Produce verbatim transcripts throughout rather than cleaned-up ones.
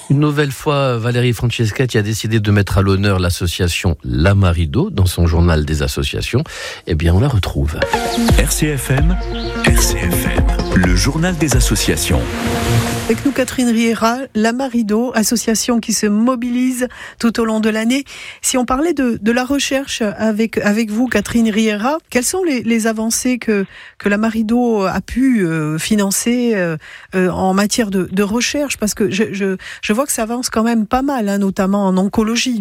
Une nouvelle fois, Valérie Franceschetti a décidé de mettre à l'honneur l'association La Marido dans son journal des associations. Eh bien, on la retrouve. R C F M, R C F M, le journal des associations. Avec nous, Catherine Riera, La Marido, association qui se mobilise tout au long de l'année. Si on parlait de, de la recherche avec, avec vous, Catherine Riera, quelles sont les, les avancées que, que La Marido a pu euh, financer euh, euh, en matière de, de recherche? Parce que je, je, je vois que ça avance quand même pas mal, hein, notamment en oncologie.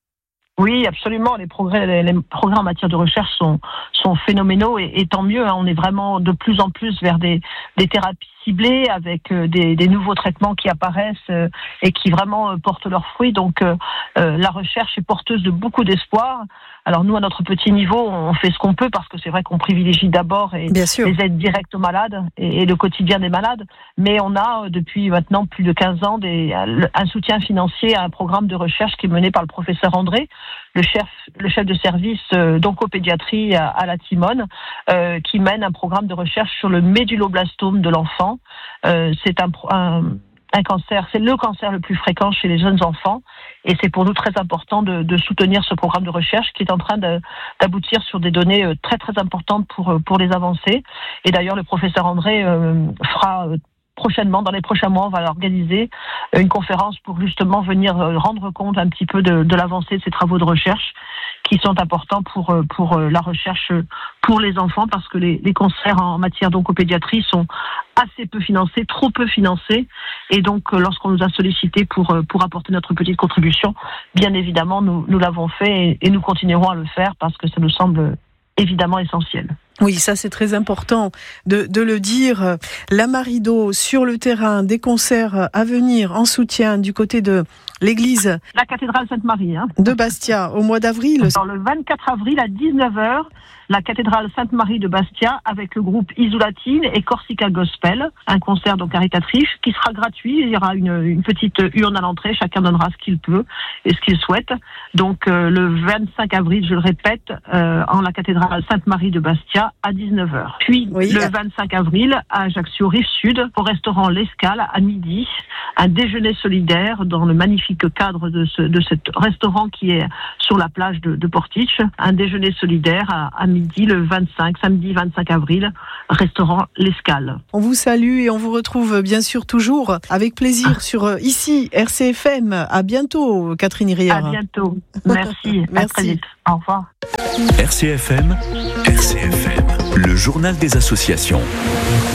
Oui, absolument. Les progrès, les, les progrès en matière de recherche sont, sont phénoménaux et, et tant mieux. Hein, on est vraiment de plus en plus vers des, des thérapies ciblées avec euh, des, des nouveaux traitements qui apparaissent euh, et qui vraiment euh, portent leurs fruits. Donc, euh, euh, la recherche est porteuse de beaucoup d'espoir. Alors nous, à notre petit niveau, on fait ce qu'on peut parce que c'est vrai qu'on privilégie d'abord et les aides directes aux malades et, et le quotidien des malades. Mais on a depuis maintenant plus de quinze ans des, un soutien financier à un programme de recherche qui est mené par le professeur André, le chef, le chef de service euh, d'oncopédiatrie à, à la Timone, euh, qui mène un programme de recherche sur le méduloblastome de l'enfant. Euh, c'est un, un Un cancer, c'est le cancer le plus fréquent chez les jeunes enfants et c'est pour nous très important de, de soutenir ce programme de recherche qui est en train de, d'aboutir sur des données très très importantes pour, pour les avancées. Et d'ailleurs, le professeur André euh, fera prochainement, dans les prochains mois, on va organiser une conférence pour justement venir rendre compte un petit peu de, de l'avancée de ces travaux de recherche qui sont importants pour, pour la recherche pour les enfants parce que les, les cancers en matière d'oncopédiatrie sont assez peu financés, trop peu financés. Et donc, lorsqu'on nous a sollicité pour, pour apporter notre petite contribution, bien évidemment, nous, nous l'avons fait et, et nous continuerons à le faire parce que ça nous semble évidemment essentiel. Oui, ça c'est très important de, de le dire. La Marido sur le terrain, des concerts à venir en soutien du côté de l'église. La cathédrale Sainte-Marie. Hein. De Bastia, au mois d'avril. Dans le vingt-quatre avril à dix-neuf heures, la cathédrale Sainte-Marie de Bastia avec le groupe Isolatine et Corsica Gospel. Un concert donc caritatif qui sera gratuit. Il y aura une, une petite urne à l'entrée. Chacun donnera ce qu'il peut et ce qu'il souhaite. Donc euh, le vingt-cinq avril, je le répète, euh, en la cathédrale Sainte-Marie de Bastia à dix-neuf heures. Puis oui, le vingt-cinq avril à Ajaccio, Rive Sud, au restaurant L'Escale à midi, un déjeuner solidaire dans le magnifique cadre de ce de cet restaurant qui est sur la plage de, de Portiche. Un déjeuner solidaire à, à midi le vingt-cinq, samedi vingt-cinq avril, restaurant L'Escale. On vous salue et on vous retrouve bien sûr toujours avec plaisir ah. sur ici R C F M. À bientôt, Catherine Riera. À bientôt. Merci. Merci. À très vite. Au revoir. R C F M, R C F M, le journal des associations.